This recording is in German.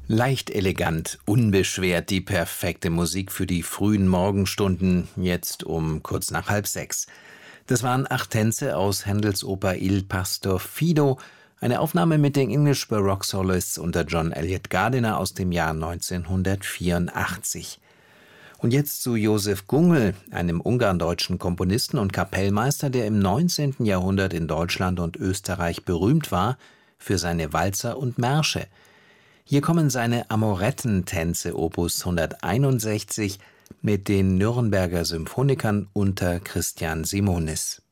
Leicht elegant, unbeschwert, die perfekte Musik für die frühen Morgenstunden, jetzt um kurz nach 5:30. Das waren 8 Tänze aus Händels Oper Il Pastor Fido, eine Aufnahme mit den English Baroque Soloists unter John Eliot Gardiner aus dem Jahr 1984. Und jetzt zu Josef Gungel, einem ungarn-deutschen Komponisten und Kapellmeister, der im 19. Jahrhundert in Deutschland und Österreich berühmt war für seine Walzer und Märsche. Hier kommen seine Amorettentänze Opus 161 mit den Nürnberger Symphonikern unter Christian Simonis.